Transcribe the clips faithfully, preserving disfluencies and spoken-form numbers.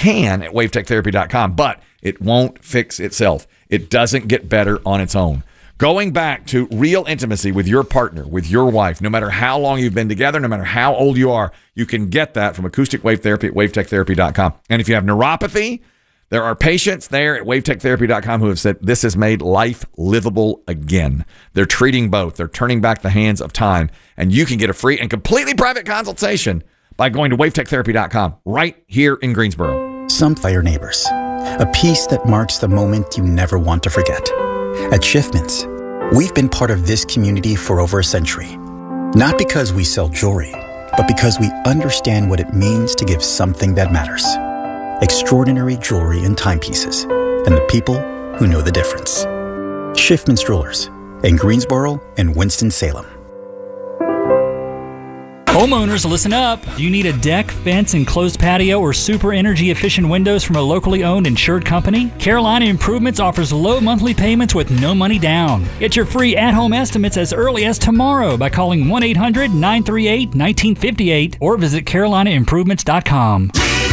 can at wave tech therapy dot com, but it won't fix itself. It doesn't get better on its own. Going back to real intimacy with your partner, with your wife, no matter how long you've been together, no matter how old you are, you can get that from acoustic wave therapy at wave tech therapy dot com. And if you have neuropathy, there are patients there at wave tech therapy dot com who have said this has made life livable again. They're treating both. They're turning back the hands of time. And you can get a free and completely private consultation by going to wave tech therapy dot com right here in Greensboro. Some fire neighbors. A piece that marks the moment you never want to forget. At Schiffman's, we've been part of this community for over a century. Not because we sell jewelry, but because we understand what it means to give something that matters. Extraordinary jewelry and timepieces, and the people who know the difference. Schiffman's Jewelers in Greensboro and Winston-Salem. Homeowners, listen up. Do you need a deck, fence, enclosed patio, or super energy efficient windows from a locally owned insured company? Carolina Improvements offers low monthly payments with no money down. Get your free at-home estimates as early as tomorrow by calling one eight hundred nine three eight one nine five eight or visit carolina improvements dot com.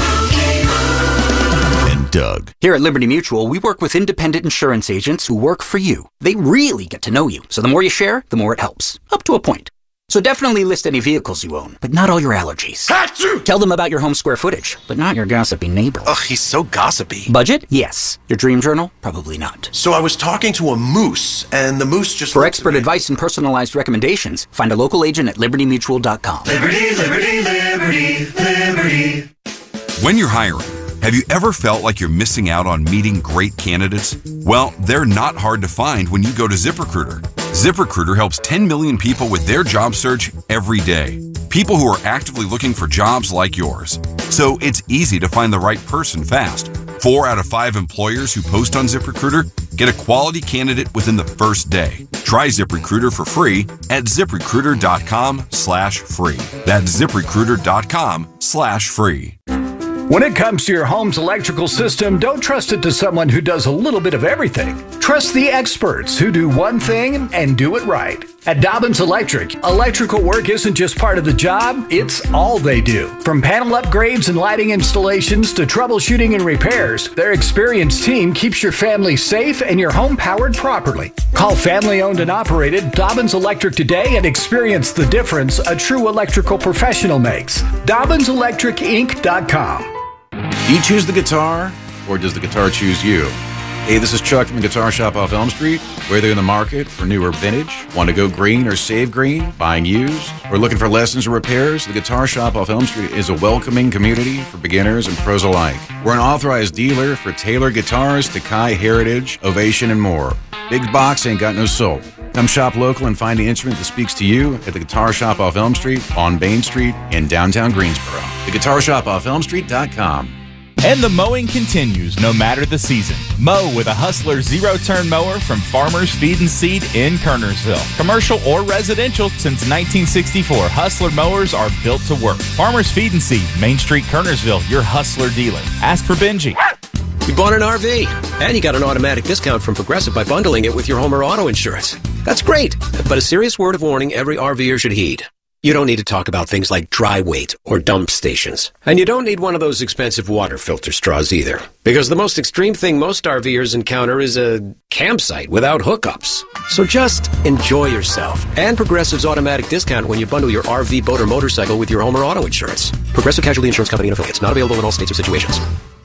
Doug. Here at Liberty Mutual, we work with independent insurance agents who work for you. They really get to know you, so the more you share, the more it helps. Up to a point. So definitely list any vehicles you own, but not all your allergies. Achoo! Tell them about your home square footage, but not your gossipy neighbor. Ugh, he's so gossipy. Budget? Yes. Your dream journal? Probably not. So I was talking to a moose, and the moose just... For expert advice and personalized recommendations, find a local agent at liberty mutual dot com. Liberty, liberty, liberty, liberty. When you're hiring, have you ever felt like you're missing out on meeting great candidates? Well, they're not hard to find when you go to ZipRecruiter. ZipRecruiter helps ten million people with their job search every day. People who are actively looking for jobs like yours. So it's easy to find the right person fast. Four out of five employers who post on ZipRecruiter get a quality candidate within the first day. Try ZipRecruiter for free at ZipRecruiter dot com slash free. That's ZipRecruiter dot com slash free. When it comes to your home's electrical system, don't trust it to someone who does a little bit of everything. Trust the experts who do one thing and do it right. At Dobbins Electric, electrical work isn't just part of the job, it's all they do. From panel upgrades and lighting installations to troubleshooting and repairs, their experienced team keeps your family safe and your home powered properly. Call family-owned and operated Dobbins Electric today and experience the difference a true electrical professional makes. Dobbins Electric Inc dot com. Do you choose the guitar, or does the guitar choose you? Hey, this is Chuck from the Guitar Shop off Elm Street. Whether you're in the market for new or vintage, want to go green or save green, buying used, or looking for lessons or repairs, the Guitar Shop off Elm Street is a welcoming community for beginners and pros alike. We're an authorized dealer for Taylor guitars, Takai, Heritage, Ovation, and more. Big box ain't got no soul. Come shop local and find the instrument that speaks to you at the Guitar Shop off Elm Street, on Main Street, in downtown Greensboro. The Guitar Shop off Elm Street dot com. And the mowing continues no matter the season. Mow with a Hustler zero-turn mower from Farmers Feed and Seed in Kernersville. Commercial or residential since nineteen sixty-four, Hustler mowers are built to work. Farmers Feed and Seed, Main Street, Kernersville, your Hustler dealer. Ask for Benji. You bought an R V, and you got an automatic discount from Progressive by bundling it with your home or auto insurance. That's great, but a serious word of warning every RVer should heed. You don't need to talk about things like dry weight or dump stations. And you don't need one of those expensive water filter straws either. Because the most extreme thing most RVers encounter is a campsite without hookups. So just enjoy yourself. And Progressive's automatic discount when you bundle your R V, boat, or motorcycle with your home or auto insurance. Progressive Casualty Insurance Company and affiliates. Not available in all states or situations.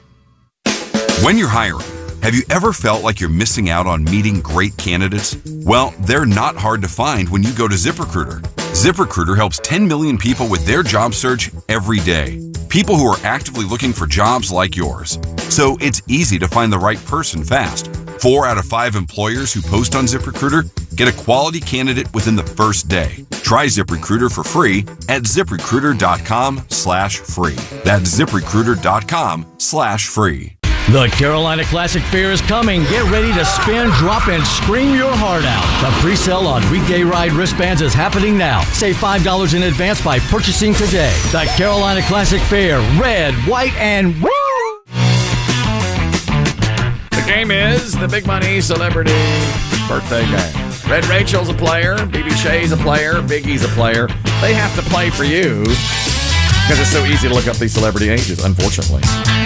When you're hiring, have you ever felt like you're missing out on meeting great candidates? Well, they're not hard to find when you go to ZipRecruiter. ZipRecruiter helps ten million people with their job search every day. People who are actively looking for jobs like yours. So it's easy to find the right person fast. Four out of five employers who post on ZipRecruiter get a quality candidate within the first day. Try ZipRecruiter for free at ZipRecruiter dot com slash free. That's ZipRecruiter dot com slash free. The Carolina Classic Fair is coming. Get ready to spin, drop, and scream your heart out. The pre-sale on weekday ride wristbands is happening now. Save five dollars in advance by purchasing today. The Carolina Classic Fair, red, white, and woo! The game is the Big Money Celebrity Birthday Game. Red Rachel's a player, B B Shay's a player, Biggie's a player. They have to play for you because it's so easy to look up these celebrity ages, unfortunately.